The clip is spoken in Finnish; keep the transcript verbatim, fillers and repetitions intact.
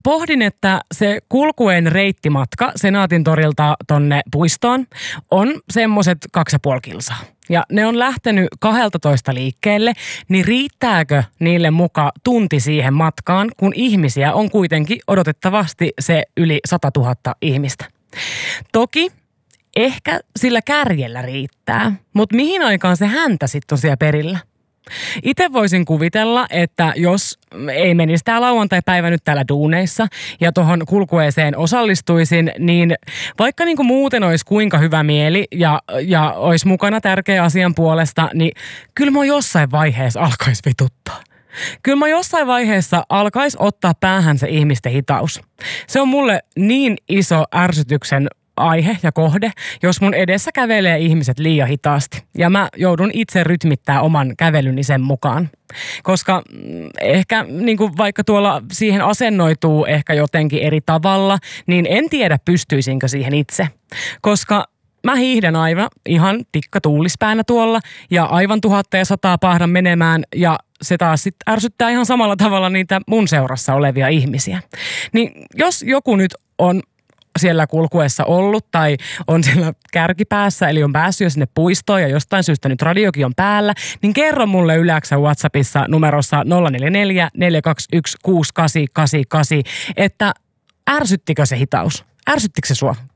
pohdin, että se kulkuen reittimatka Senaatin torilta tonne puistoon on semmoiset kaksi ja puoli kilsaa. Ja ne on lähtenyt kahdeltatoista liikkeelle, niin riittääkö niille muka tunti siihen matkaan, kun ihmisiä on kuitenkin odotettavasti se yli satatuhatta ihmistä. Toki ehkä sillä kärjellä riittää, mutta mihin aikaan se häntä sitten on siellä perillä? Itse voisin kuvitella, että jos ei menisi tämä lauantai-päivä nyt täällä duuneissa ja tuohon kulkueeseen osallistuisin, niin vaikka niin kuin muuten olisi kuinka hyvä mieli ja, ja olisi mukana tärkeä asian puolesta, niin kyllä mä jossain vaiheessa alkaisi vituttaa. Kyllä mä jossain vaiheessa alkaisi ottaa päähän se ihmisten hitaus. Se on mulle niin iso ärsytyksen aihe ja kohde, jos mun edessä kävelee ihmiset liian hitaasti. Ja mä joudun itse rytmittää oman kävelyni sen mukaan. Koska ehkä niin kuin vaikka tuolla siihen asennoituu ehkä jotenkin eri tavalla, niin en tiedä pystyisinkö siihen itse. Koska mä hiihdän aivan ihan tikka tuulispäänä tuolla ja aivan tuhatta ja sataa pahdan menemään ja se taas sitten ärsyttää ihan samalla tavalla niitä mun seurassa olevia ihmisiä. Niin jos joku nyt on siellä kulkuessa ollut tai on siellä kärkipäässä, eli on päässyt jo sinne puistoon ja jostain syystä nyt radiokin on päällä, niin kerro mulle Yleäksä WhatsAppissa numerossa nolla neljä neljä neljä kaksi yksi kuusi kahdeksan kahdeksan kahdeksan, että ärsyttikö se hitaus? Ärsyttikö se sua?